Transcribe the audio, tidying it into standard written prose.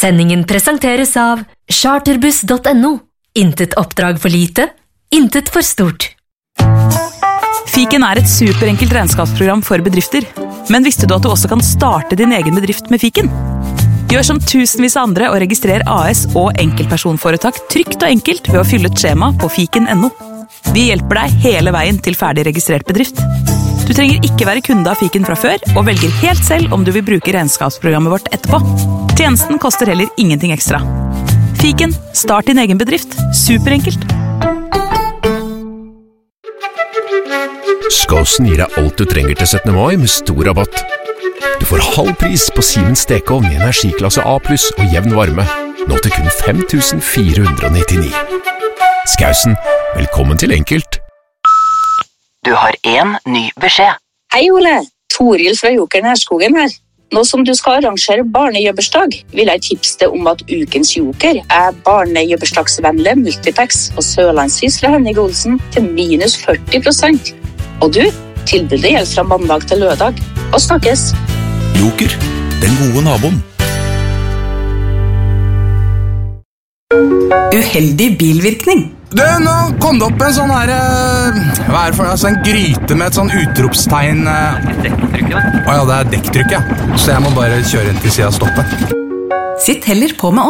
Sendingen presenteres av charterbuss.no. Intet oppdrag for lite, intet for stort. Fiken et superenkelt regnskapsprogram for bedrifter. Men visste du at du også kan starte din egen bedrift med Fiken? Gjør som tusenvis av andre og registrer AS og enkeltpersonforetak trygt og enkelt ved å fylle et skjema på fiken.no. Vi hjelper deg hele veien til ferdig registrert bedrift. Du trenger ikke være kunde av Fiken fra før, og velger helt selv om du vil bruke regnskapsprogrammet vårt etterpå. Tjenesten koster heller ingenting ekstra. Fiken, start din egen bedrift. Superenkelt. Skåsen gir deg alt du trenger til 17. mai med stor rabatt. Du får halv pris på Siemens stekeovn med energiklasse A+, og jevn varme. Nå til kun 5.499. Skåsen, velkommen til Enkelt. Du har en ny beskjed. Hei Ole, Toril fra Jokeren Herskogen her. Nå som du skal arrangere barnejøbbersdag, vil jeg tipse deg om at ukens joker barnejøbbersdagsvennlige Multipex og Sørlandshus fra Henning Olsen til minus 40%. Og du, tilbudet gjelder fra mandag til lørdag. Og snakkes! Joker, den gode naboen. Uheldig bilvirkning. Du, nå kom det opp en sånn her, hva det for noe? Altså en gryte med et sånn utropstegn. Åja, det dekktrykk, ja. Så jeg må bare kjøre inn til siden av stoppet. Sitt heller på med oss.